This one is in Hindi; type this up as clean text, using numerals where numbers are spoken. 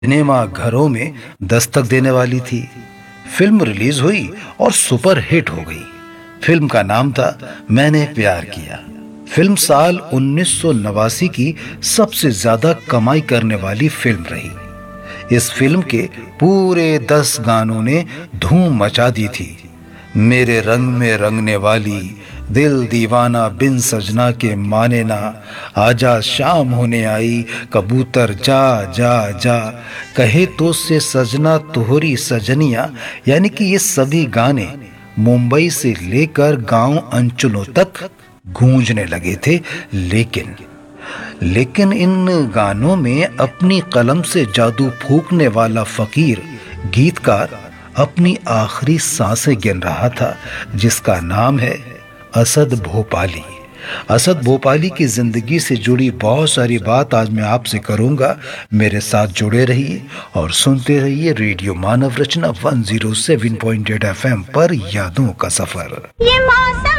सिनेमा घरों में दस्तक देने वाली थी। फिल्म रिलीज हुई और सुपर हिट हो गई। फिल्म का नाम था मैंने प्यार किया। फिल्म साल 1989 की सबसे ज्यादा कमाई करने वाली फिल्म रही। इस फिल्म के पूरे 10 गानों ने धूम मचा दी थी। मेरे रंग में रंगने वाली, दिल दीवाना बिन सजना के माने ना, आजा शाम होने आई, कबूतर जा जा जा, कहे तो से सजना तोहरी सजनिया, यानी कि ये सभी गाने मुंबई से लेकर गांव अंचलों तक गूंजने लगे थे। लेकिन इन गानों में अपनी कलम से जादू फूंकने वाला फकीर गीतकार अपनी आखिरी सांसें गिन रहा था, जिसका नाम है असद भोपाली। असद भोपाली की जिंदगी से जुड़ी बहुत सारी बात आज मैं आपसे करूंगा। मेरे साथ जुड़े रहिए और सुनते रहिए रेडियो मानव रचना 107.8 FM पर यादों का सफर। ये मौसम